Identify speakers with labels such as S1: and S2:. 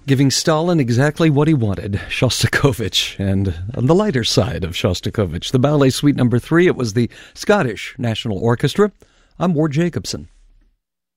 S1: giving Stalin exactly what he wanted, Shostakovich. And on the lighter side of Shostakovich, the Ballet Suite No. 3, it was the Scottish National Orchestra. I'm Ward Jacobson.